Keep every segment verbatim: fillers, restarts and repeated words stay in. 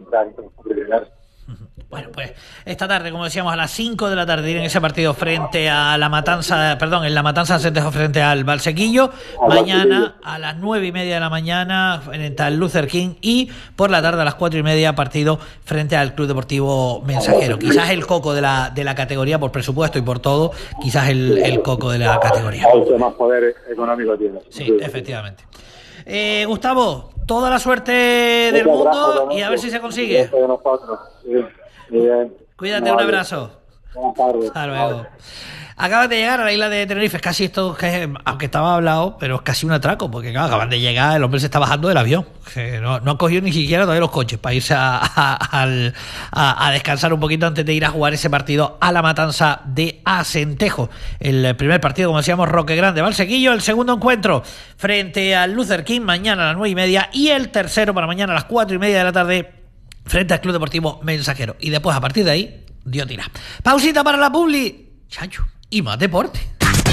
contrario, contrario. Bueno, pues esta tarde, como decíamos, a las cinco de la tarde tienen ese partido frente a la Matanza, perdón, en la Matanza de Acentejo frente al Valsequillo. Mañana a las nueve y media de la mañana frente al Luther King, y por la tarde a las cuatro y media partido frente al Club Deportivo Mensajero. Quizás el coco de la de la categoría por presupuesto y por todo, quizás el, el coco de la categoría. Mucho más poder económico tiene. Sí, efectivamente. Eh, Gustavo, toda la suerte del mundo y a ver si se consigue. Bien. Cuídate, un abrazo. Buenas tardes. Hasta luego. Acabas de llegar a la isla de Tenerife, es casi esto, que aunque estaba hablado, pero es casi un atraco, porque claro, acaban de llegar, el hombre se está bajando del avión, que no, no han cogido ni siquiera todavía los coches para irse a, a, a, a descansar un poquito antes de ir a jugar ese partido a la Matanza de Acentejo. El primer partido, como decíamos, Roque Grande, Valsequillo, el segundo encuentro frente al Luther King mañana a las nueve y media, y el tercero para mañana a las cuatro y media de la tarde frente al Club Deportivo Mensajero. Y después, a partir de ahí, Dios dirá. Pausita para la publi, chacho, y más deporte.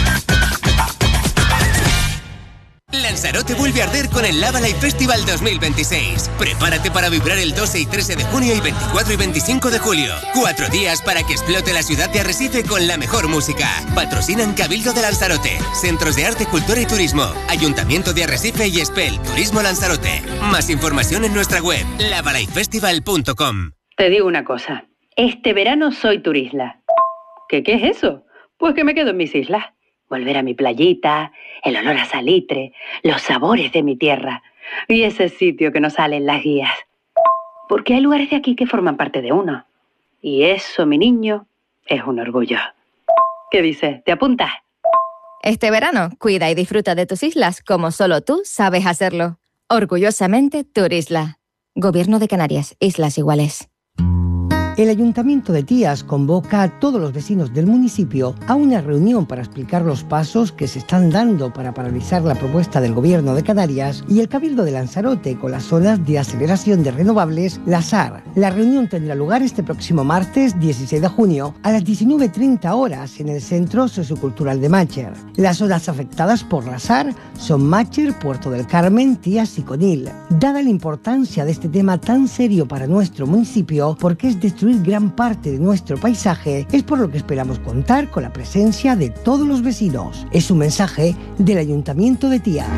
Lanzarote vuelve a arder con el Lava Live Festival dos mil veintiséis. Prepárate para vibrar el doce y trece de junio y veinticuatro y veinticinco de julio. Cuatro días para que explote la ciudad de Arrecife con la mejor música. Patrocinan Cabildo de Lanzarote, Centros de Arte, Cultura y Turismo, Ayuntamiento de Arrecife y Espel Turismo Lanzarote. Más información en nuestra web, lava live festival punto com. Te digo una cosa, este verano soy turisla. ¿Qué, qué es eso? Pues que me quedo en mis islas. Volver a mi playita, el olor a salitre, los sabores de mi tierra y ese sitio que nos sale en las guías. Porque hay lugares de aquí que forman parte de uno. Y eso, mi niño, es un orgullo. ¿Qué dices? ¿Te apuntas? Este verano, cuida y disfruta de tus islas como solo tú sabes hacerlo. Orgullosamente Turisla. Gobierno de Canarias, Islas Iguales. El Ayuntamiento de Tías convoca a todos los vecinos del municipio a una reunión para explicar los pasos que se están dando para paralizar la propuesta del Gobierno de Canarias y el Cabildo de Lanzarote con las zonas de aceleración de renovables, las A R. La reunión tendrá lugar este próximo martes dieciséis de junio a las diecinueve treinta horas en el Centro Sociocultural de Mácher. Las zonas afectadas por las A R son Mácher, Puerto del Carmen, Tías y Conil. Dada la importancia de este tema tan serio para nuestro municipio, porque es destruir gran parte de nuestro paisaje, es por lo que esperamos contar con la presencia de todos los vecinos. Es un mensaje del Ayuntamiento de Tías.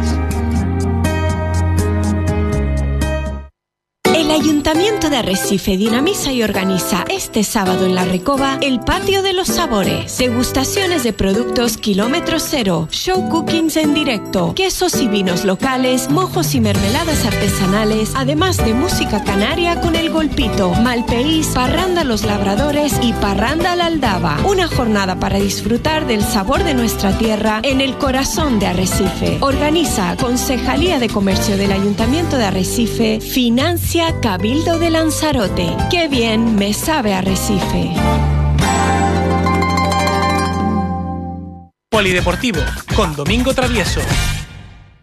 El Ayuntamiento de Arrecife dinamiza y organiza este sábado en La Recoba el Patio de los Sabores. Degustaciones de productos kilómetro cero, show cookings en directo, quesos y vinos locales, mojos y mermeladas artesanales, además de música canaria con el Golpito, Malpeís, Parranda Los Labradores y Parranda La Aldaba. Una jornada para disfrutar del sabor de nuestra tierra en el corazón de Arrecife. Organiza Concejalía de Comercio del Ayuntamiento de Arrecife, financia Cabildo de Lanzarote. ¡Qué bien me sabe Arrecife! Polideportivo, con Domingo Travieso.